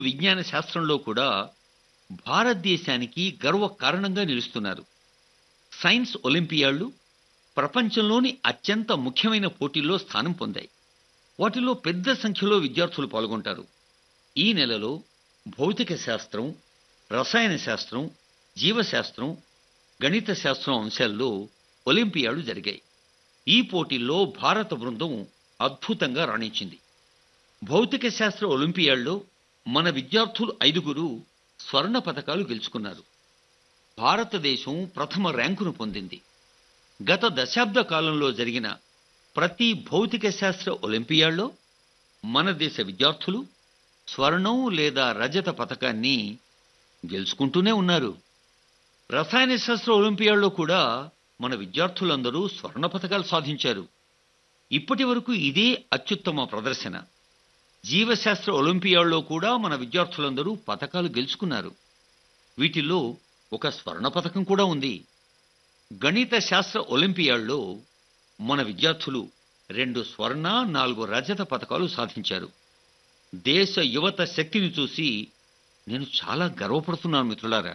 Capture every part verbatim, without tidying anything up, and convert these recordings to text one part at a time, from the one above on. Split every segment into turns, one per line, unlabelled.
విజ్ఞాన శాస్త్రంలో కూడా భారతదేశానికి గర్వ కారణంగా నిలుస్తున్నారు. సైన్స్ ఒలింపియాడ్లు ప్రపంచంలోని అత్యంత ముఖ్యమైన పోటీల్లో స్థానం పొందాయి. వాటిలో పెద్ద సంఖ్యలో విద్యార్థులు పాల్గొంటారు. ఈ నెలలో భౌతిక శాస్త్రం, రసాయన శాస్త్రం, జీవశాస్త్రం, గణిత శాస్త్రం అంశాల్లో ఒలింపియాడ్లు జరిగాయి. ఈ పోటీల్లో భారత బృందం అద్భుతంగా రాణించింది. భౌతిక శాస్త్ర ఒలింపియాడ్లో మన విద్యార్థులు ఐదుగురు స్వర్ణ పతకాలు గెలుచుకున్నారు. భారతదేశం ప్రథమ ర్యాంకును పొందింది. గత దశాబ్ద కాలంలో జరిగిన ప్రతి భౌతిక శాస్త్ర ఒలింపియాడ్లో మన దేశ విద్యార్థులు స్వర్ణం లేదా రజత పతకాన్ని గెలుచుకుంటూనే ఉన్నారు. రసాయన శాస్త్ర ఒలింపియాడ్లో కూడా మన విద్యార్థులందరూ స్వర్ణ పతకాలు సాధించారు. ఇప్పటి వరకు ఇదే అత్యుత్తమ ప్రదర్శన. జీవశాస్త్ర ఒలింపియాడ్లో కూడా మన విద్యార్థులందరూ పతకాలు గెలుచుకున్నారు. వీటిల్లో ఒక స్వర్ణ పతకం కూడా ఉంది. గణిత శాస్త్ర ఒలింపియాడ్లో మన విద్యార్థులు రెండు స్వర్ణ, నాలుగు రజత పతకాలు సాధించారు. దేశ యువత శక్తిని చూసి నేను చాలా గర్వపడుతున్నాను మిత్రులారా.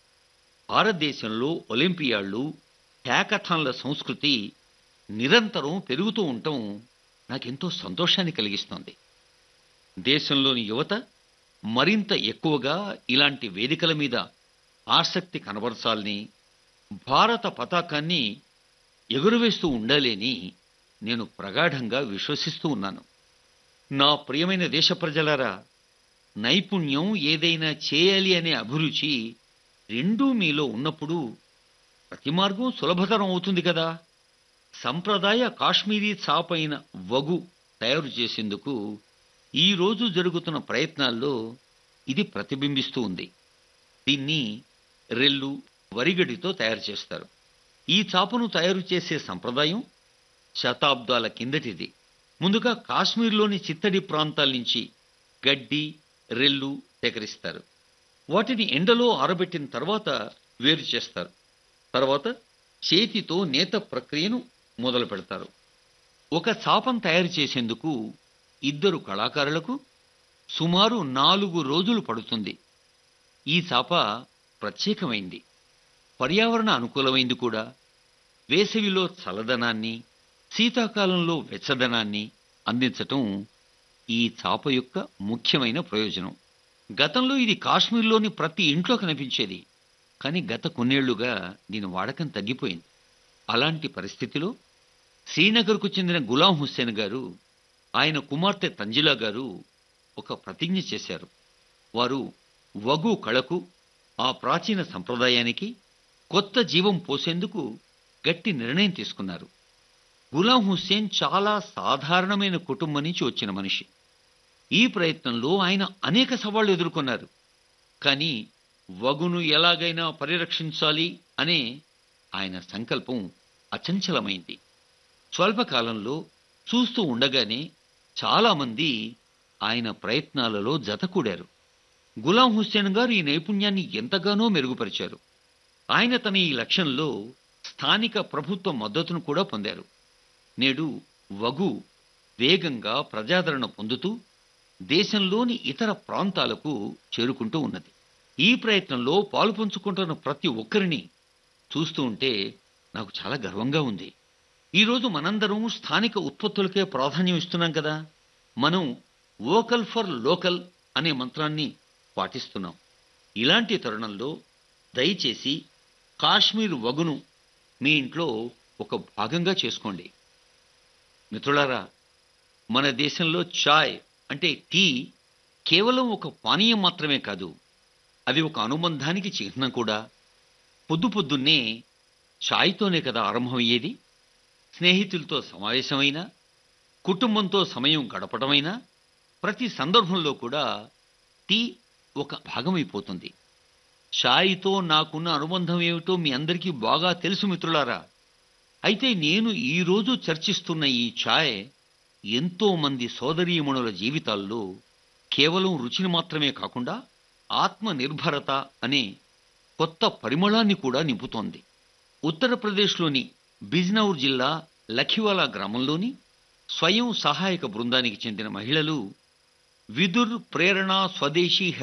భారతదేశంలో ఒలింపియాడ్లు, హ్యాకథాన్ల సంస్కృతి నిరంతరం పెరుగుతూ ఉండటం నాకెంతో సంతోషాన్ని కలిగిస్తోంది. దేశంలోని యువత మరింత ఎక్కువగా ఇలాంటి వేదికల మీద ఆసక్తి కనబరచాలని, భారత పతాకాన్ని ఎగురవేస్తూ ఉండాలని నేను ప్రగాఢంగా విశ్వసిస్తూ ఉన్నాను. నా ప్రియమైన దేశ ప్రజలారా, నైపుణ్యం, ఏదైనా చేయాలి అనే అభిరుచి రెండూ మీలో ఉన్నప్పుడు ప్రతి మార్గం సులభతరం అవుతుంది కదా. సంప్రదాయ కాశ్మీరీ చాపైన వగు తయారు చేసేందుకు ఈ రోజు జరుగుతున్న ప్రయత్నాల్లో ఇది ప్రతిబింబిస్తూ ఉంది. దీన్ని రెల్లు, వరిగడితో తయారు చేస్తారు. ఈ చాపను తయారు చేసే సంప్రదాయం శతాబ్దాల కిందటిది. ముందుగా కాశ్మీర్లోని చిత్తడి ప్రాంతాల నుంచి గడ్డి, రెల్లు సేకరిస్తారు. వాటిని ఎండలో ఆరబెట్టిన తర్వాత వేరు చేస్తారు. తర్వాత చేతితో నేత ప్రక్రియను మొదలు పెడతారు. ఒక చాపను తయారు చేసేందుకు ఇద్దరు కళాకారులకు సుమారు నాలుగు రోజులు పడుతుంది. ఈ చాప ప్రత్యేకమైంది, పర్యావరణ అనుకూలమైంది కూడా. వేసవిలో చల్లదనాన్ని, శీతాకాలంలో వెచ్చదనాన్ని అందించటం ఈ చాప యొక్క ముఖ్యమైన ప్రయోజనం. గతంలో ఇది కాశ్మీర్లోని ప్రతి ఇంట్లో కనిపించేది, కానీ గత కొన్నేళ్లుగా దీని వాడకం తగ్గిపోయింది. అలాంటి పరిస్థితిలో శ్రీనగర్కు చెందిన గులాం హుస్సేన్ గారు, ఆయన కుమార్తె తంజిలా గారు ఒక ప్రతిజ్ఞ చేశారు. వారు వగు కళకు, ఆ ప్రాచీన సంప్రదాయానికి కొత్త జీవం పోసేందుకు గట్టి నిర్ణయం తీసుకున్నారు. గులాం హుస్సేన్ చాలా సాధారణమైన కుటుంబం నుంచి వచ్చిన మనిషి. ఈ ప్రయత్నంలో ఆయన అనేక సవాళ్లు ఎదుర్కొన్నారు. కానీ వగును ఎలాగైనా పరిరక్షించాలి అనే ఆయన సంకల్పం అచంచలమైంది. స్వల్పకాలంలో చూస్తూ ఉండగానే చాలామంది ఆయన ప్రయత్నాలలో జతకూడారు. గులాం హుస్సేన్ గారు ఈ నైపుణ్యాన్ని ఎంతగానో మెరుగుపరిచారు. ఆయన తన ఈ లక్ష్యంలో స్థానిక ప్రభుత్వ మద్దతును కూడా పొందారు. నేడు వగు వేగంగా ప్రజాదరణ పొందుతూ దేశంలోని ఇతర ప్రాంతాలకు చేరుకుంటూ ఉన్నది. ఈ ప్రయత్నంలో పాలుపంచుకుంటున్న ప్రతి ఒక్కరిని చూస్తూ ఉంటే నాకు చాలా గర్వంగా ఉంది. ఈరోజు మనందరం స్థానిక ఉత్పత్తులకే ప్రాధాన్యం ఇస్తున్నాం కదా. మనం వోకల్ ఫర్ లోకల్ అనే మంత్రాన్ని పాటిస్తున్నాం. ఇలాంటి తరుణంలో దయచేసి కాశ్మీర్ వగును మీ ఇంట్లో ఒక భాగంగా చేసుకోండి. మిత్రులారా, మన దేశంలో చాయ్ అంటే టీ కేవలం ఒక పానీయం మాత్రమే కాదు, అది ఒక అనుబంధానికి చిహ్నం కూడా. పొద్దు పొద్దున్నే చాయ్తోనే కదా ఆరంభమయ్యేది. స్నేహితులతో సమావేశమైనా, కుటుంబంతో సమయం గడపడమైనా, ప్రతి సందర్భంలో కూడా టీ ఒక భాగమైపోతుంది. చాయ్తో నాకున్న అనుబంధం ఏమిటో మీ అందరికీ బాగా తెలుసు మిత్రులారా. అయితే నేను ఈరోజు చర్చిస్తున్న ఈ ఛాయ్ ఎంతో మంది సోదరీమణుల జీవితాల్లో కేవలం రుచిని మాత్రమే కాకుండా ఆత్మ నిర్భరత అనే కొత్త పరిమళాన్ని కూడా నింపుతోంది. ఉత్తరప్రదేశ్లోని బిజ్నౌర్ జిల్లా లఖివాలా గ్రామంలోని స్వయం సహాయక బృందానికి చెందిన మహిళలు విదుర్ ప్రేరణ స్వదేశీ